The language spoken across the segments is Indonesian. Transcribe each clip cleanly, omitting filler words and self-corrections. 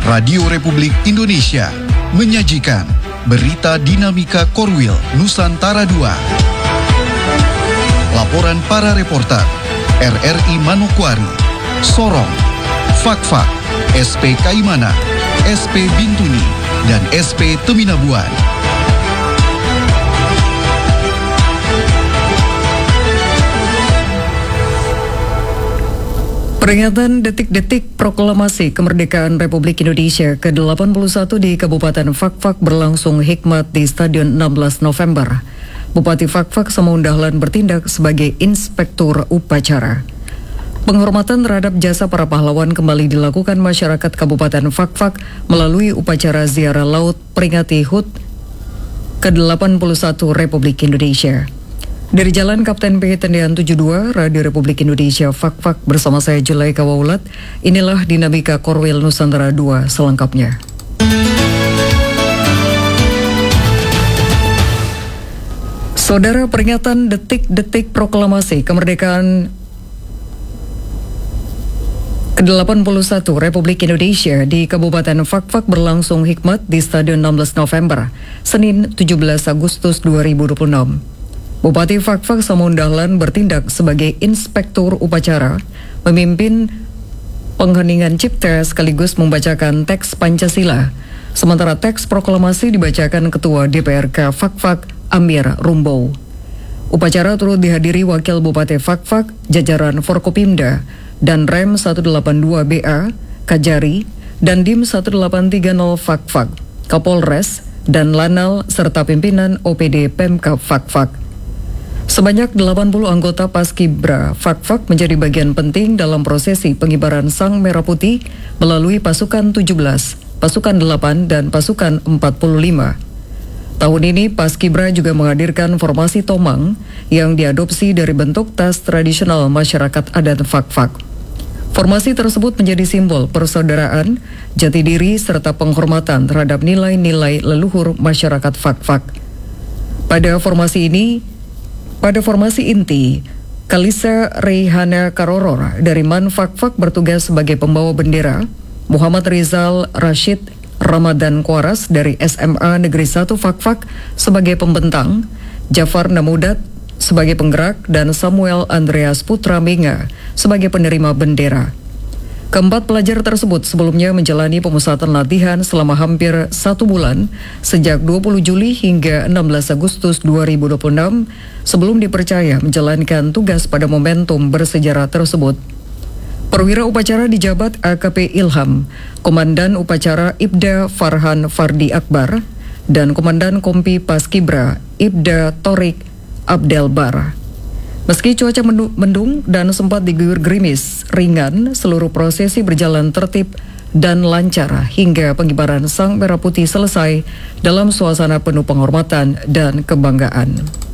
Radio Republik Indonesia menyajikan Berita Dinamika Korwil Nusantara II. Laporan para reporter RRI Manokwari, Sorong, Fakfak, SP Kaimana, SP Bintuni, dan SP Teminabuan. Peringatan detik-detik proklamasi kemerdekaan Republik Indonesia ke-81 di Kabupaten Fakfak berlangsung hikmat di Stadion 16 November. Bupati Fakfak Samaun Dahlan bertindak sebagai inspektur upacara. Penghormatan terhadap jasa para pahlawan kembali dilakukan masyarakat Kabupaten Fakfak melalui upacara ziarah laut peringati HUT ke-81 Republik Indonesia. Dari Jalan Kapten P. Tendian 72, Radio Republik Indonesia Fakfak bersama saya Julaika Waulat. Inilah Dinamika Korwil Nusantara II selengkapnya. Saudara, peringatan detik-detik proklamasi kemerdekaan ke-81 Republik Indonesia di Kabupaten Fakfak berlangsung hikmat di Stadion 16 November, Senin 17 Agustus 2026. Bupati Fakfak Samaun Dahlan bertindak sebagai inspektur upacara, memimpin pengheningan cipta sekaligus membacakan teks Pancasila. Sementara teks proklamasi dibacakan Ketua DPRK Fakfak Amir Rumbow. Upacara turut dihadiri Wakil Bupati Fakfak, jajaran Forkopimda, dan Rem 182BA, Kajari, dan Dim 1830 Fakfak, Kapolres, dan Lanal, serta pimpinan OPD Pemkab Fakfak. Sebanyak 80 anggota Paskibra Fakfak menjadi bagian penting dalam prosesi pengibaran Sang Merah Putih melalui pasukan 17, pasukan 8, dan pasukan 45. Tahun ini Paskibra juga menghadirkan formasi Tomang yang diadopsi dari bentuk tas tradisional masyarakat adat Fakfak. Formasi tersebut menjadi simbol persaudaraan, jati diri, serta penghormatan terhadap nilai-nilai leluhur masyarakat Fakfak. Pada formasi inti, Kalisa Reihana Karoror dari Man Fakfak bertugas sebagai pembawa bendera, Muhammad Rizal Rashid Ramadan Kuaras dari SMA Negeri 1 Fakfak sebagai pembentang, Jafar Namudat sebagai penggerak, dan Samuel Andreas Putra Menga sebagai penerima bendera. Keempat pelajar tersebut sebelumnya menjalani pemusatan latihan selama hampir 1 bulan sejak 20 Juli hingga 16 Agustus 2026 sebelum dipercaya menjalankan tugas pada momentum bersejarah tersebut. Perwira upacara dijabat AKP Ilham, Komandan Upacara Ibda Farhan Fardi Akbar, dan Komandan Kompi Paskibra Ibda Torik Abdelbar. Meski cuaca mendung dan sempat diguyur gerimis ringan, seluruh prosesi berjalan tertib dan lancar hingga pengibaran Sang Merah Putih selesai dalam suasana penuh penghormatan dan kebanggaan.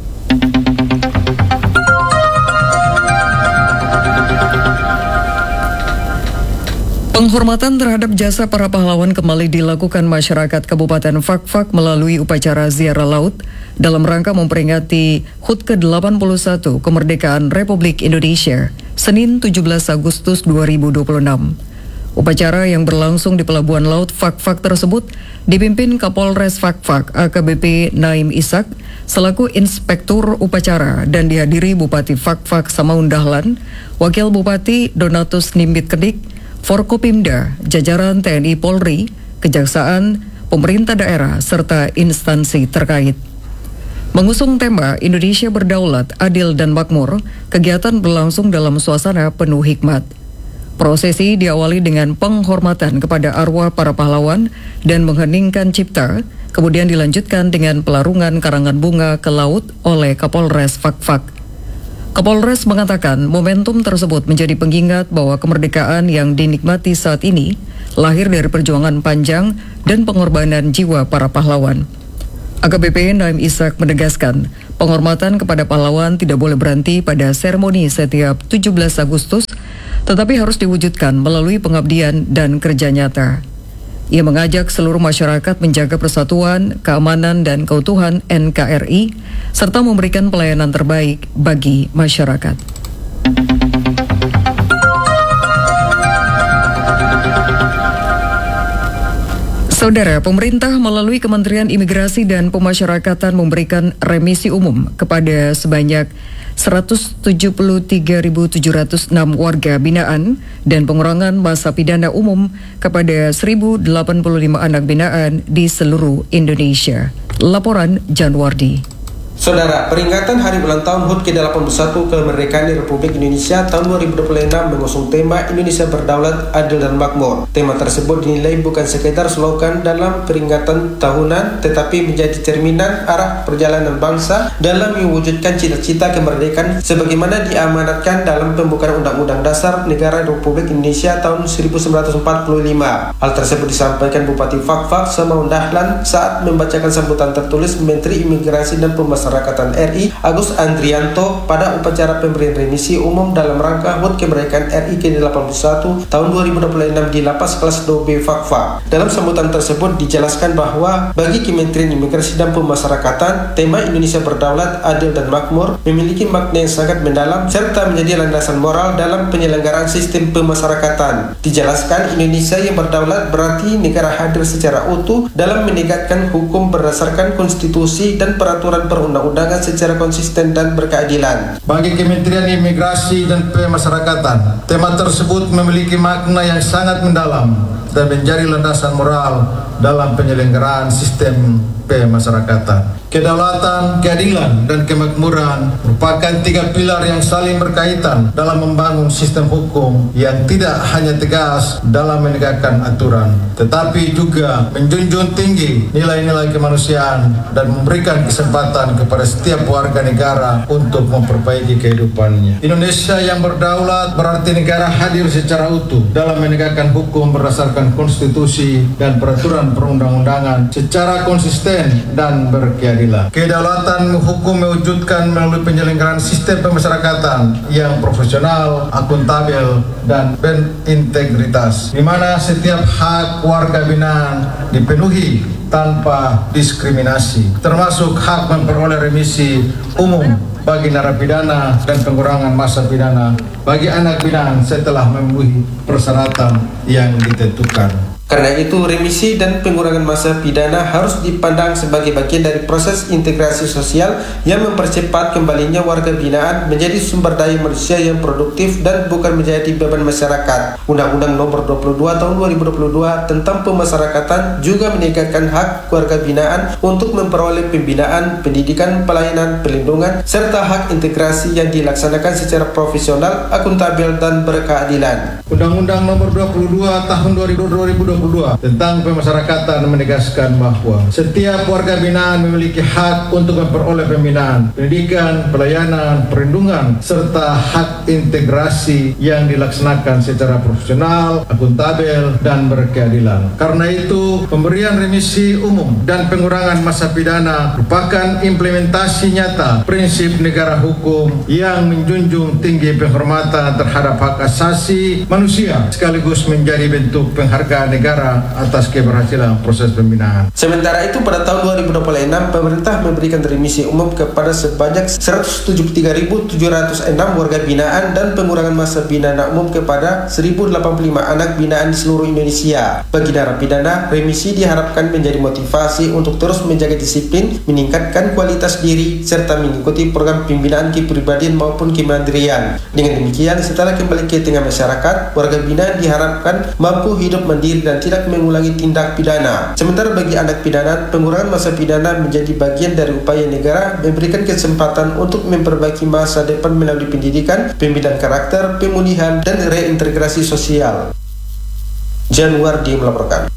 Penghormatan terhadap jasa para pahlawan kembali dilakukan masyarakat Kabupaten Fakfak melalui upacara ziarah laut dalam rangka memperingati HUT ke-81 kemerdekaan Republik Indonesia, Senin 17 Agustus 2026. Upacara yang berlangsung di Pelabuhan Laut Fakfak tersebut dipimpin Kapolres Fakfak AKBP Naim Ishak selaku inspektur upacara dan dihadiri Bupati Fakfak Samaun Dahlan, Wakil Bupati Donatus Nimbit Kedik, Forkopimda, jajaran TNI Polri, Kejaksaan, pemerintah daerah, serta instansi terkait. Mengusung tema Indonesia Berdaulat, Adil dan Makmur, kegiatan berlangsung dalam suasana penuh hikmat. Prosesi diawali dengan penghormatan kepada arwah para pahlawan dan mengheningkan cipta, kemudian dilanjutkan dengan pelarungan karangan bunga ke laut oleh Kapolres Fakfak. Kapolres mengatakan momentum tersebut menjadi pengingat bahwa kemerdekaan yang dinikmati saat ini lahir dari perjuangan panjang dan pengorbanan jiwa para pahlawan. AKBP Naim Ishak menegaskan, penghormatan kepada pahlawan tidak boleh berhenti pada seremoni setiap 17 Agustus, tetapi harus diwujudkan melalui pengabdian dan kerja nyata. Ia mengajak seluruh masyarakat menjaga persatuan, keamanan, dan keutuhan NKRI, serta memberikan pelayanan terbaik bagi masyarakat. Saudara, pemerintah melalui Kementerian Imigrasi dan Pemasyarakatan memberikan remisi umum kepada sebanyak 173.706 warga binaan dan pengurangan masa pidana umum kepada 1.085 anak binaan di seluruh Indonesia. Laporan Janwardi. Saudara, peringatan Hari Ulang Tahun HUT ke-81 kemerdekaan Republik Indonesia tahun 2026 mengusung tema Indonesia Berdaulat, Adil dan Makmur. Tema tersebut dinilai bukan sekedar slogan dalam peringatan tahunan, tetapi menjadi cerminan arah perjalanan bangsa dalam mewujudkan cita-cita kemerdekaan sebagaimana diamanatkan dalam pembukaan Undang-Undang Dasar Negara Republik Indonesia tahun 1945. Hal tersebut disampaikan Bupati Fakfak Samaun Dahlan saat membacakan sambutan tertulis Menteri Imigrasi dan Pemasyarakatan RI Agus Andrianto pada upacara pemberian remisi umum dalam rangka HUT kemerdekaan RI ke-81 tahun 2026 di Lapas Kelas 2B Fakfak. Dalam sambutan tersebut dijelaskan bahwa bagi Kementerian Imigrasi dan Pemasyarakatan, tema Indonesia Berdaulat, Adil dan Makmur memiliki makna yang sangat mendalam serta menjadi landasan moral dalam penyelenggaraan sistem pemasyarakatan. Dijelaskan Indonesia yang berdaulat berarti negara hadir secara utuh dalam menegakkan hukum berdasarkan konstitusi dan peraturan perundang-undangan secara konsisten dan berkeadilan. Bagi Kementerian Imigrasi dan Pemasyarakatan, tema tersebut memiliki makna yang sangat mendalam dan menjadi landasan moral dalam penyelenggaraan sistem pemasyarakatan. Kedaulatan, keadilan, dan kemakmuran merupakan 3 pilar yang saling berkaitan dalam membangun sistem hukum yang tidak hanya tegas dalam menegakkan aturan, tetapi juga menjunjung tinggi nilai-nilai kemanusiaan dan memberikan kesempatan kepada setiap warga negara untuk memperbaiki kehidupannya. Indonesia yang berdaulat berarti negara hadir secara utuh dalam menegakkan hukum berdasarkan konstitusi dan peraturan perundang-undangan secara konsisten dan berkeadilan. Kedaulatan hukum mewujudkan melalui penyelenggaraan sistem pemasyarakatan yang profesional, akuntabel, dan berintegritas, di mana setiap hak warga binaan dipenuhi tanpa diskriminasi, termasuk hak memperoleh remisi umum bagi narapidana dan pengurangan masa pidana bagi anak binaan setelah memenuhi persyaratan yang ditentukan. Karena itu, remisi dan pengurangan masa pidana harus dipandang sebagai bagian dari proses integrasi sosial yang mempercepat kembalinya warga binaan menjadi sumber daya manusia yang produktif dan bukan menjadi beban masyarakat. Undang-Undang Nomor 22 Tahun 2022 tentang Pemasyarakatan juga menegakkan hak warga binaan untuk memperoleh pembinaan, pendidikan, pelayanan, perlindungan, serta hak integrasi yang dilaksanakan secara profesional, akuntabel, dan berkeadilan. Undang-Undang Nomor 22 Tahun 2022 tentang pemasyarakatan menegaskan bahwa setiap warga binaan memiliki hak untuk memperoleh pembinaan, pendidikan, pelayanan, perlindungan, serta hak integrasi yang dilaksanakan secara profesional, akuntabel, dan berkeadilan. Karena itu, pemberian remisi umum dan pengurangan masa pidana merupakan implementasi nyata prinsip negara hukum yang menjunjung tinggi penghormatan terhadap hak asasi manusia sekaligus menjadi bentuk penghargaan negara atas keberhasilan proses pembinaan. Sementara itu, pada tahun 2026, pemerintah memberikan remisi umum kepada sebanyak 173.706 warga binaan dan pengurangan masa pidana umum kepada 1.085 anak binaan di seluruh Indonesia. Bagi narapidana, remisi diharapkan menjadi motivasi untuk terus menjaga disiplin, meningkatkan kualitas diri, serta mengikuti program pembinaan kepribadian maupun kemandirian. Dengan demikian, setelah kembali ke tengah masyarakat, warga binaan diharapkan mampu hidup mandiri dan tidak mengulangi tindak pidana. Sementara bagi anak pidana, pengurangan masa pidana menjadi bagian dari upaya negara memberikan kesempatan untuk memperbaiki masa depan melalui pendidikan, pembinaan karakter, pemulihan, dan reintegrasi sosial. Janwardi melaporkan.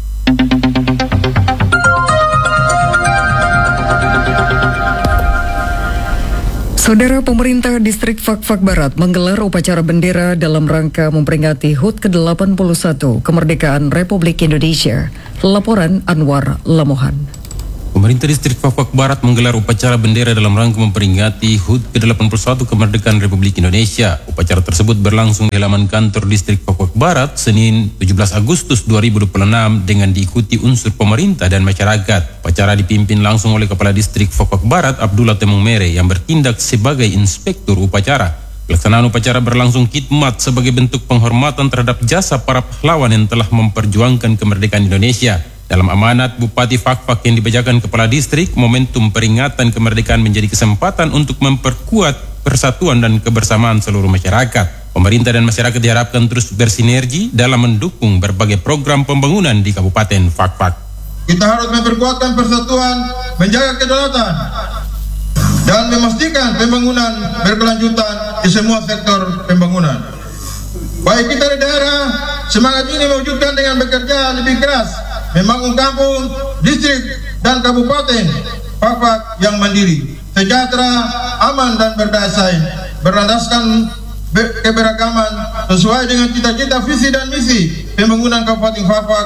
Saudara, pemerintah distrik Fakfak Barat menggelar upacara bendera dalam rangka memperingati HUT ke-81 kemerdekaan Republik Indonesia. Laporan Anwar Lamohan. Pemerintah distrik Fakfak Barat menggelar upacara bendera dalam rangka memperingati HUT ke-81 kemerdekaan Republik Indonesia. Upacara tersebut berlangsung di halaman kantor distrik Fakfak Barat Senin 17 Agustus 2026 dengan diikuti unsur pemerintah dan masyarakat. Upacara dipimpin langsung oleh Kepala Distrik Fakfak Barat Abdullah Temong Mere yang bertindak sebagai inspektur upacara. Pelaksanaan upacara berlangsung khidmat sebagai bentuk penghormatan terhadap jasa para pahlawan yang telah memperjuangkan kemerdekaan Indonesia. Dalam amanat Bupati Fak-Fak yang dibacakan Kepala Distrik, momentum peringatan kemerdekaan menjadi kesempatan untuk memperkuat persatuan dan kebersamaan seluruh masyarakat. Pemerintah dan masyarakat diharapkan terus bersinergi dalam mendukung berbagai program pembangunan di Kabupaten Fak-Fak. Kita harus memperkuatkan persatuan, menjaga kedaulatan, dan memastikan pembangunan berkelanjutan di semua sektor pembangunan. Baik kita di daerah, semangat ini mewujudkan dengan bekerja lebih keras, membangun kampung, distrik, dan kabupaten Fak-Fak yang mandiri, sejahtera, aman, dan berdaya saing, berlandaskan keberagaman sesuai dengan cita-cita, visi, dan misi pembangunan Kabupaten Fak-Fak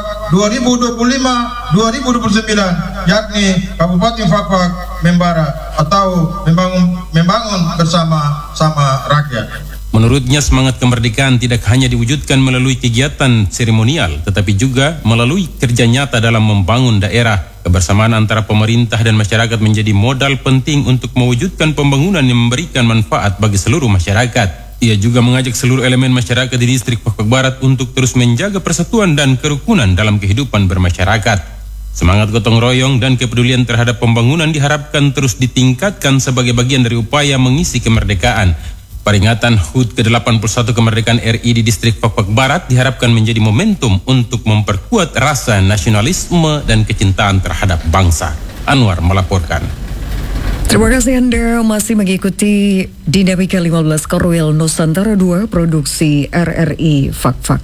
2025-2029, yakni Kabupaten Fak-Fak Membara atau membangun bersama-sama rakyat. Menurutnya, semangat kemerdekaan tidak hanya diwujudkan melalui kegiatan seremonial, tetapi juga melalui kerja nyata dalam membangun daerah. Kebersamaan antara pemerintah dan masyarakat menjadi modal penting untuk mewujudkan pembangunan yang memberikan manfaat bagi seluruh masyarakat. Ia juga mengajak seluruh elemen masyarakat di distrik Fak-Fak Barat untuk terus menjaga persatuan dan kerukunan dalam kehidupan bermasyarakat. Semangat gotong royong dan kepedulian terhadap pembangunan diharapkan terus ditingkatkan sebagai bagian dari upaya mengisi kemerdekaan. Peringatan HUT ke-81 kemerdekaan RI di distrik Fak-Fak Barat diharapkan menjadi momentum untuk memperkuat rasa nasionalisme dan kecintaan terhadap bangsa. Anwar melaporkan. Terima kasih Anda masih mengikuti Dinamika 15 Korwil Nusantara 2 produksi RRI Fak-Fak.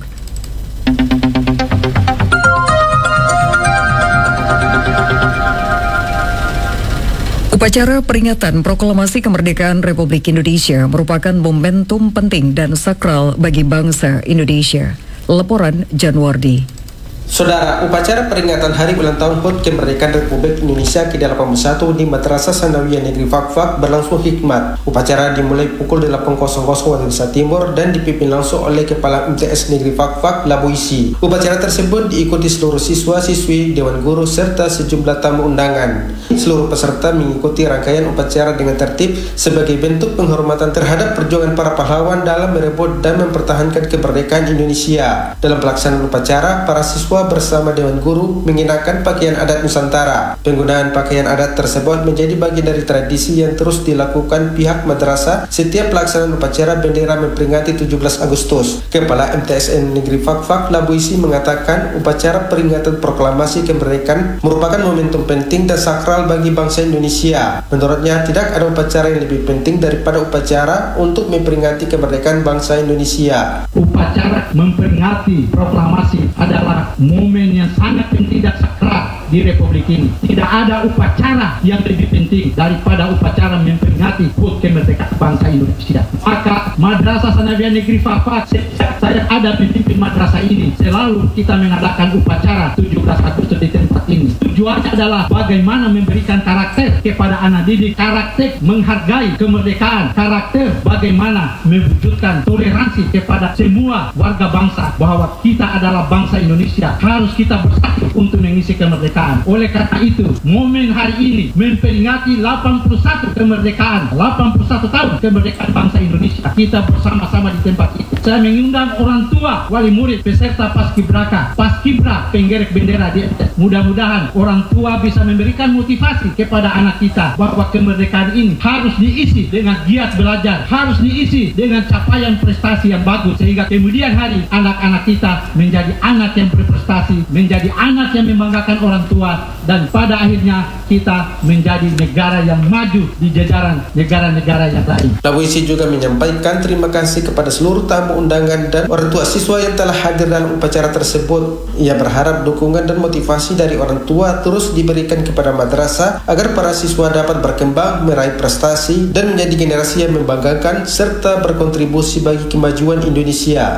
Upacara peringatan Proklamasi Kemerdekaan Republik Indonesia merupakan momentum penting dan sakral bagi bangsa Indonesia. Laporan Janwardi. Saudara, upacara peringatan Hari Ulang Tahun HUT Kemerdekaan Republik Indonesia ke-81 di Madrasah Sanawiyah Negeri Fak-Fak berlangsung hikmat. Upacara dimulai pukul 8.00 waktu Indonesia Timur dan dipimpin langsung oleh Kepala MTS Negeri Fak-Fak Labuisi. Upacara tersebut diikuti seluruh siswa-siswi, Dewan Guru, serta sejumlah tamu undangan. Seluruh peserta mengikuti rangkaian upacara dengan tertib sebagai bentuk penghormatan terhadap perjuangan para pahlawan dalam merebut dan mempertahankan kemerdekaan Indonesia. Dalam pelaksanaan upacara, para siswa bersama Dewan Guru mengenakan pakaian adat Nusantara. Penggunaan pakaian adat tersebut menjadi bagian dari tradisi yang terus dilakukan pihak madrasah setiap pelaksanaan upacara bendera memperingati 17 Agustus. Kepala MTSN Negeri Fak-Fak Labuisi mengatakan upacara peringatan proklamasi kemerdekaan merupakan momentum penting dan sakral bagi bangsa Indonesia. Menurutnya, tidak ada upacara yang lebih penting daripada upacara untuk memperingati kemerdekaan bangsa Indonesia. Upacara memperingati proklamasi adalah momen yang sangat penting dan sakral di Republik ini. Tidak ada upacara yang lebih penting daripada upacara memperingati HUT kemerdekaan bangsa Indonesia. Maka Madrasah Sanawiyah Negeri Fak-Fak, saya ada pimpin madrasah ini, selalu kita mengadakan upacara 17 Agustus di tempat ini. Tujuannya adalah bagaimana memberikan karakter kepada anak didik, karakter menghargai kemerdekaan, karakter bagaimana mewujudkan toleransi kepada semua warga bangsa, bahwa kita adalah bangsa Indonesia, harus kita bersatu untuk mengisi kemerdekaan. Oleh karena itu, momen hari ini memperingati 81 kemerdekaan, 81 tahun kemerdekaan bangsa Indonesia. Kita bersama-sama di tempat itu. Saya mengundang orang tua, wali murid, peserta paskibraka, paskibra, penggerek bendera di MTS. Mudah-mudahan orang tua bisa memberikan motivasi kepada anak kita bahwa kemerdekaan ini harus diisi dengan giat belajar, harus diisi dengan capaian prestasi yang bagus, sehingga kemudian hari anak-anak kita menjadi anak yang berprestasi, menjadi anak yang membanggakan orang tua, dan pada akhirnya kita menjadi negara yang maju di jajaran negara-negara yang lain. Labuisi juga menyampaikan terima kasih kepada seluruh tamu undangan dan orang tua siswa yang telah hadir dalam upacara tersebut. Ia berharap dukungan dan motivasi dari orang tua terus diberikan kepada madrasah agar para siswa dapat berkembang, meraih prestasi, dan menjadi generasi yang membanggakan serta berkontribusi bagi kemajuan Indonesia.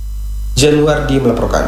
Janwardi melaporkan.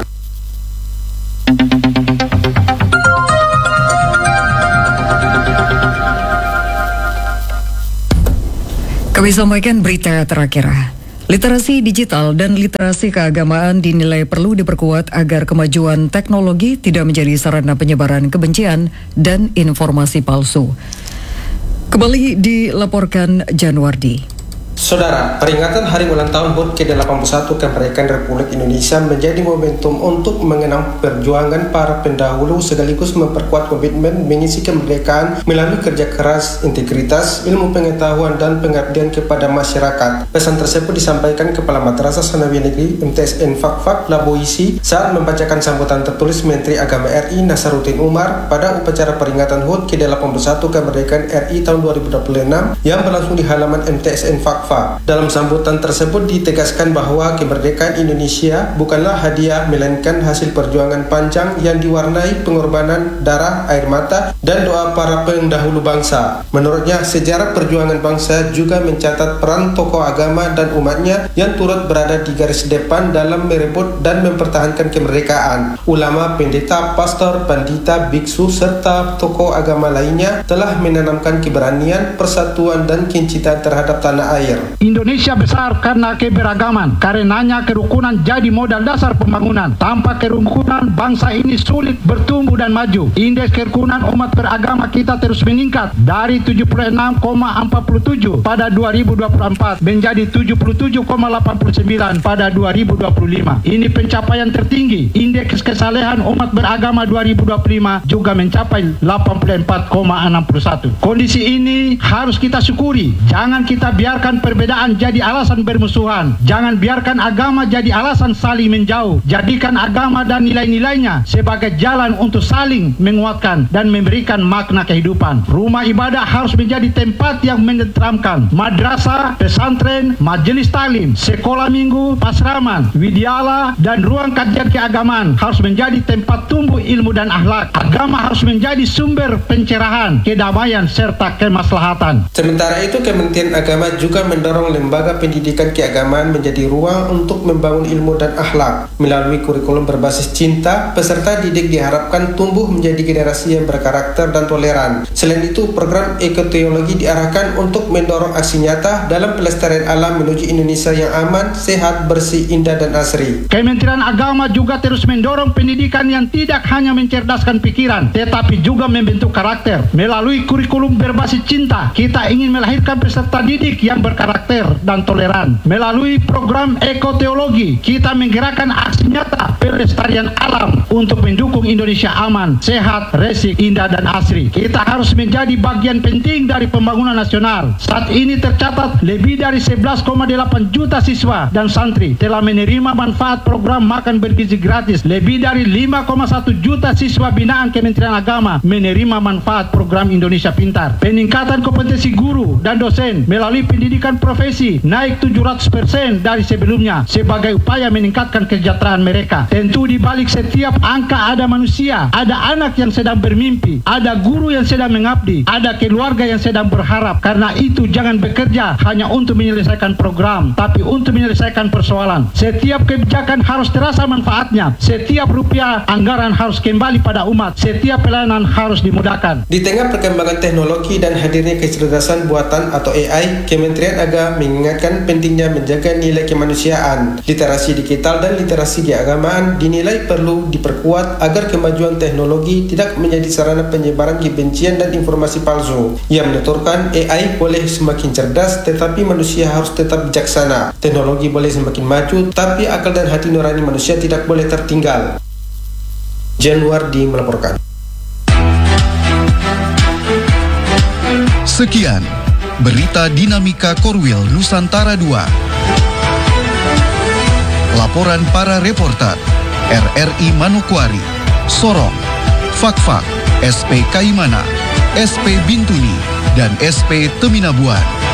Kami sampaikan berita terakhir. Literasi digital dan literasi keagamaan dinilai perlu diperkuat agar kemajuan teknologi tidak menjadi sarana penyebaran kebencian dan informasi palsu. Kembali dilaporkan Janwardi. Saudara, peringatan Hari Ulang Tahun HUT ke-81 kemerdekaan Republik Indonesia menjadi momentum untuk mengenang perjuangan para pendahulu sekaligus memperkuat komitmen mengisi kemerdekaan melalui kerja keras, integritas, ilmu pengetahuan, dan pengabdian kepada masyarakat. Pesan tersebut disampaikan Kepala Madrasah Sanawiyah Negeri MTSN Fakfak Laboisi saat membacakan sambutan tertulis Menteri Agama RI Nasaruddin Umar pada upacara peringatan HUT ke-81 kemerdekaan RI tahun 2026 yang berlangsung di halaman MTSN Fakfak. Dalam sambutan tersebut ditegaskan bahwa kemerdekaan Indonesia bukanlah hadiah melainkan hasil perjuangan panjang yang diwarnai pengorbanan darah, air mata, dan doa para pendahulu bangsa. Menurutnya, sejarah perjuangan bangsa juga mencatat peran tokoh agama dan umatnya yang turut berada di garis depan dalam merebut dan mempertahankan kemerdekaan. Ulama, pendeta, pastor, pandita, biksu, serta tokoh agama lainnya telah menanamkan keberanian, persatuan, dan kecintaan terhadap tanah air. Indonesia besar karena keberagaman. Karenanya kerukunan jadi modal dasar pembangunan. Tanpa kerukunan, bangsa ini sulit bertumbuh dan maju. Indeks kerukunan umat beragama kita terus meningkat dari 76,47 pada 2024 menjadi 77,89 pada 2025. Ini pencapaian tertinggi. Indeks kesalehan umat beragama 2025 juga mencapai 84,61. Kondisi ini harus kita syukuri. Jangan kita biarkan perbedaan jadi alasan bermusuhan. Jangan biarkan agama jadi alasan saling menjauh. Jadikan agama dan nilai-nilainya sebagai jalan untuk saling menguatkan dan memberikan makna kehidupan. Rumah ibadah harus menjadi tempat yang menenteramkan. Madrasah, pesantren, majelis taklim, sekolah minggu, pasraman, widyala, dan ruang kajian keagamaan harus menjadi tempat tumbuh ilmu dan akhlak. Agama harus menjadi sumber pencerahan, kedamaian, serta kemaslahatan. Sementara itu, Kementerian Agama juga mendorong lembaga pendidikan keagamaan menjadi ruang untuk membangun ilmu dan akhlak. Melalui kurikulum berbasis cinta, peserta didik diharapkan tumbuh menjadi generasi yang berkarakter dan toleran. Selain itu, program ekoteologi diarahkan untuk mendorong aksi nyata dalam pelestarian alam menuju Indonesia yang aman, sehat, bersih, indah, dan asri. Kementerian Agama juga terus mendorong pendidikan yang tidak hanya mencerdaskan pikiran, tetapi juga membentuk karakter. Melalui kurikulum berbasis cinta, kita ingin melahirkan peserta didik yang berkarakter dan toleran. Melalui program ekoteologi, kita menggerakkan aksi nyata pelestarian alam untuk mendukung Indonesia aman, sehat, resik, indah, dan asri. Kita harus menjadi bagian penting dari pembangunan nasional. Saat ini tercatat lebih dari 11,8 juta siswa dan santri telah menerima manfaat program makan bergizi gratis. Lebih dari 5,1 juta siswa binaan Kementerian Agama menerima manfaat program Indonesia Pintar. Peningkatan kompetensi guru dan dosen melalui pendidikan profesi naik 700% dari sebelumnya sebagai upaya meningkatkan kesejahteraan mereka. Tentu di balik setiap angka ada manusia, ada anak yang sedang bermimpi, ada guru yang sedang mengabdi, ada keluarga yang sedang berharap. Karena itu jangan bekerja hanya untuk menyelesaikan program, tapi untuk menyelesaikan persoalan. Setiap kebijakan harus terasa manfaatnya. Setiap rupiah anggaran harus kembali pada umat. Setiap pelayanan harus dimudahkan. Di tengah perkembangan teknologi dan hadirnya kecerdasan buatan atau AI, Kementerian Agama mengingatkan pentingnya menjaga nilai kemanusiaan. Literasi digital dan literasi keagamaan dinilai perlu diperkuat agar kemajuan teknologi tidak menjadi sarana penyebaran kebencian dan informasi palsu. Ia menuturkan AI boleh semakin cerdas, tetapi manusia harus tetap bijaksana. Teknologi boleh semakin maju, tapi akal dan hati nurani manusia tidak boleh tertinggal. Januardi melaporkan. Sekian berita Dinamika Korwil Nusantara 2. Laporan para reporter RRI Manokwari, Sorong, Fakfak, SP Kaimana, SP Bintuni, dan SP Teminabuan.